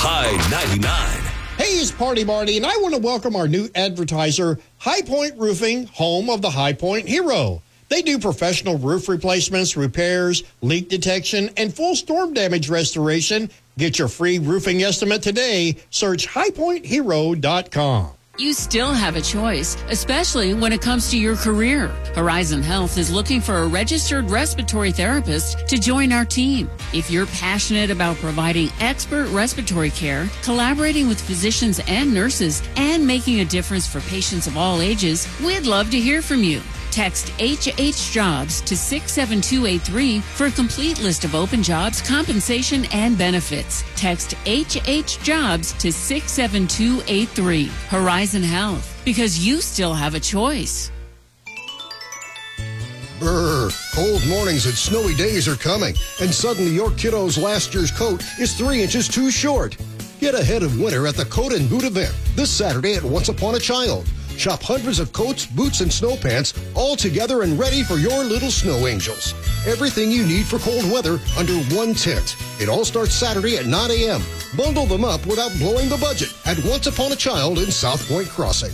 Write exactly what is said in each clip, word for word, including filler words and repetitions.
High ninety-nine. Hey, it's Party Marty, and I want to welcome our new advertiser, High Point Roofing, home of the High Point Hero. They do professional roof replacements, repairs, leak detection, and full storm damage restoration. Get your free roofing estimate today. Search high point hero dot com. You still have a choice, especially when it comes to your career. Horizon Health is looking for a registered respiratory therapist to join our team. If you're passionate about providing expert respiratory care, collaborating with physicians and nurses, and making a difference for patients of all ages, we'd love to hear from you. Text H H Jobs to six seven two eight three for a complete list of open jobs, compensation, and benefits. Text H H Jobs to six seven two eight three. Horizon Health, because you still have a choice. Brr, cold mornings and snowy days are coming, and suddenly your kiddo's last year's coat is three inches too short. Get ahead of winter at the Coat and Boot event this Saturday at Once Upon a Child. Shop hundreds of coats, boots, and snow pants all together and ready for your little snow angels. Everything you need for cold weather under one tent. It all starts Saturday at nine a.m. Bundle them up without blowing the budget at Once Upon a Child in South Point Crossing.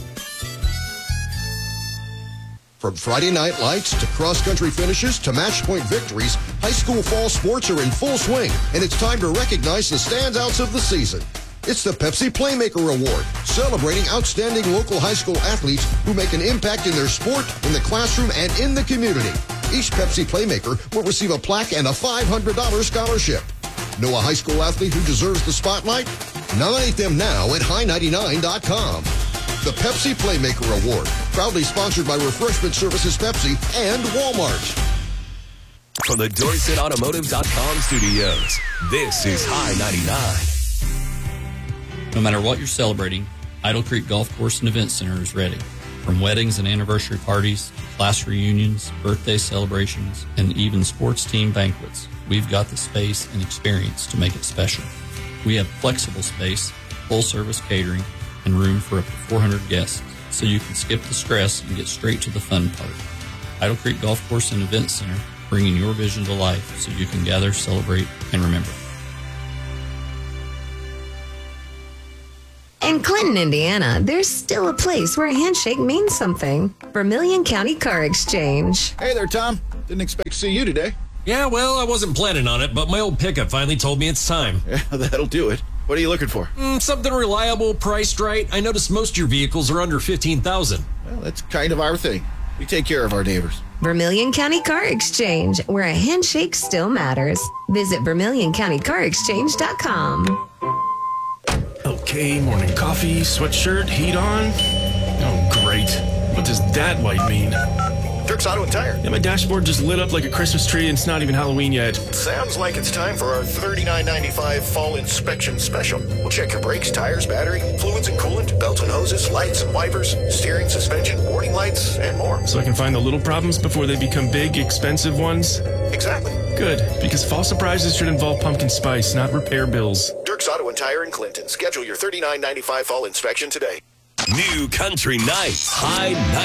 From Friday night lights to cross-country finishes to match point victories, high school fall sports are in full swing, and it's time to recognize the standouts of the season. It's the Pepsi Playmaker Award, celebrating outstanding local high school athletes who make an impact in their sport, in the classroom, and in the community. Each Pepsi Playmaker will receive a plaque and a five hundred dollars scholarship. Know a high school athlete who deserves the spotlight? Nominate them now at high ninety-nine dot com. The Pepsi Playmaker Award, proudly sponsored by Refreshment Services Pepsi and Walmart. From the Dorset Automotive dot com studios, this is High ninety-nine. No matter what you're celebrating, Idle Creek Golf Course and Event Center is ready. From weddings and anniversary parties, to class reunions, birthday celebrations, and even sports team banquets, we've got the space and experience to make it special. We have flexible space, full-service catering, and room for up to four hundred guests, so you can skip the stress and get straight to the fun part. Idle Creek Golf Course and Event Center, bringing your vision to life so you can gather, celebrate, and remember. In Clinton, Indiana, there's still a place where a handshake means something. Vermilion County Car Exchange. Hey there, Tom. Didn't expect to see you today. Yeah, well, I wasn't planning on it, but my old pickup finally told me it's time. Yeah, that'll do it. What are you looking for? Mm, something reliable, priced right. I noticed most of your vehicles are under fifteen thousand dollars. Well, that's kind of our thing. We take care of our neighbors. Vermilion County Car Exchange, where a handshake still matters. Visit vermilion county car exchange dot com. Okay, morning coffee, sweatshirt, heat on. Oh, great. What does that light mean? Dirk's Auto and Tire. Yeah, my dashboard just lit up like a Christmas tree and it's not even Halloween yet. Sounds like it's time for our thirty-nine ninety-five fall inspection special. We'll check your brakes, tires, battery, fluids and coolant, belts and hoses, lights and wipers, steering, suspension, warning lights, and more. So I can find the little problems before they become big, expensive ones? Exactly. Good, because fall surprises should involve pumpkin spice, not repair bills. Dirk's Auto and Tire in Clinton. Schedule your thirty-nine ninety-five fall inspection today. New Country Nights, High